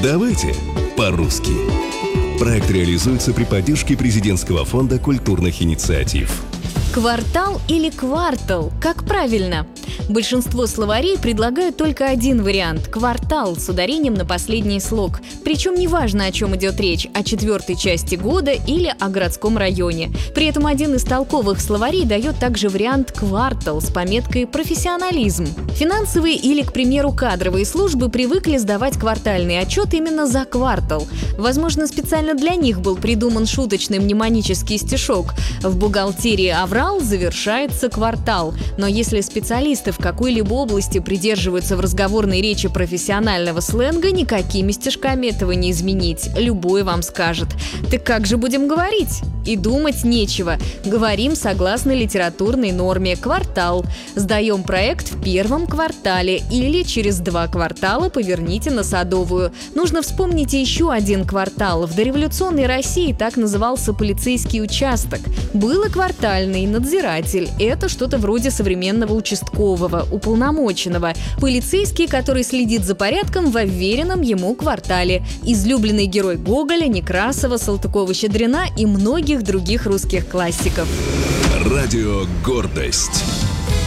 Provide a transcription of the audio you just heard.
Давайте по-русски. Проект реализуется при поддержке Президентского фонда культурных инициатив. Квартал или квартал? Как правильно? Большинство словарей предлагают только один вариант – квартал с ударением на последний слог. Причем неважно, о чем идет речь – о четвертой части года или о городском районе. При этом один из толковых словарей дает также вариант квартал с пометкой «профессионализм». Финансовые или, к примеру, кадровые службы привыкли сдавать квартальный отчет именно за квартал. Возможно, специально для них был придуман шуточный мнемонический стишок «В бухгалтерии аврал завершается квартал». Но если специалисты в какой-либо области придерживаются в разговорной речи профессионального сленга, никакими стишками этого не изменить. Любой вам скажет. Так как же будем говорить? И думать нечего. Говорим согласно литературной норме «квартал». Сдаем проект в первом квартале или через 2 квартала поверните на Садовую. Нужно вспомнить еще один квартал. В дореволюционной России так назывался полицейский участок. Был и квартальный надзиратель. Это что-то вроде современного участкового, уполномоченного. Полицейский, который следит за порядком в уверенном ему квартале. Излюбленный герой Гоголя, Некрасова, Салтыкова-Щедрина и многих других русских классиков. Радио «Гордость».